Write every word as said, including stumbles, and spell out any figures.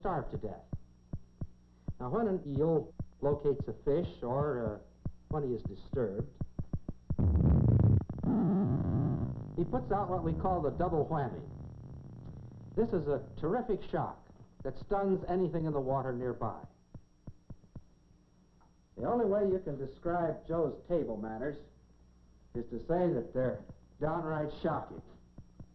starve to death. Now, when an eel locates a fish or uh, when he is disturbed, he puts out what we call the double whammy. This is a terrific shock that stuns anything in the water nearby. The only way you can describe Joe's table manners is to say that they're downright shocking.